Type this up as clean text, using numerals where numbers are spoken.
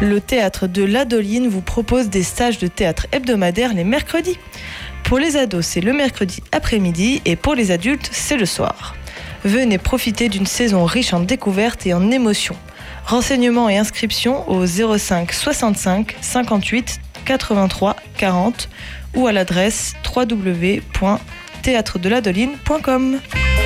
Le théâtre de l'Adoline vous propose des stages de théâtre hebdomadaires les mercredis. Pour les ados, c'est le mercredi après-midi et pour les adultes, c'est le soir. Venez profiter d'une saison riche en découvertes et en émotions. Renseignements et inscriptions au 05 65 58 83 40 ou à l'adresse www.théâtredeladoline.com.